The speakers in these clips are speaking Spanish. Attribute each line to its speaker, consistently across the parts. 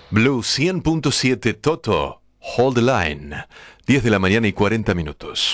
Speaker 1: Blue 100.7 Toto, Hold the Line, 10 de la mañana y 40 minutos.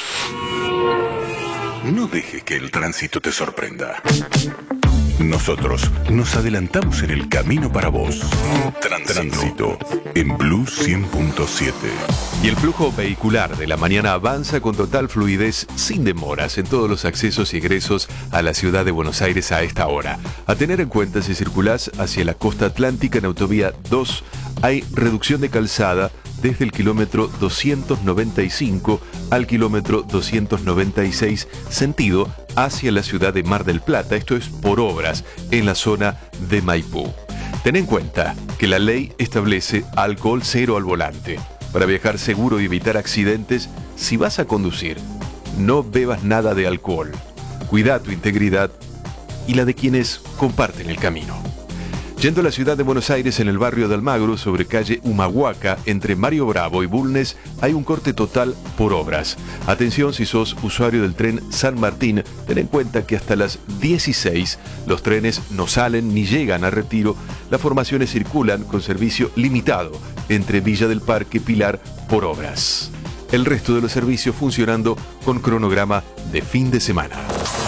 Speaker 2: No dejes que el tránsito te sorprenda. Nosotros nos adelantamos en el camino para vos. Tránsito en Blue 100.7.
Speaker 1: Y el flujo vehicular de la mañana avanza con total fluidez, sin demoras, en todos los accesos y egresos a la ciudad de Buenos Aires a esta hora. A tener en cuenta, si circulás hacia la costa atlántica en autovía 2, hay reducción de calzada desde el kilómetro 295 al kilómetro 296, sentido hacia la ciudad de Mar del Plata. Esto es por obras en la zona de Maipú. Ten en cuenta que la ley establece alcohol cero al volante. Para viajar seguro y evitar accidentes, si vas a conducir, no bebas nada de alcohol. Cuida tu integridad y la de quienes comparten el camino. Yendo a la ciudad de Buenos Aires, en el barrio de Almagro, sobre calle Humahuaca, entre Mario Bravo y Bulnes, hay un corte total por obras. Atención si sos usuario del tren San Martín, ten en cuenta que hasta las 16 los trenes no salen ni llegan a Retiro. Las formaciones circulan con servicio limitado entre Villa del Parque y Pilar por obras. El resto de los servicios funcionando con cronograma de fin de semana.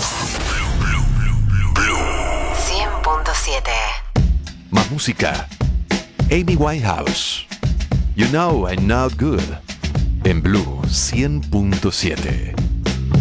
Speaker 3: 100.7.
Speaker 1: Más música. Amy Winehouse. You know I'm not good. En Blue 100.7.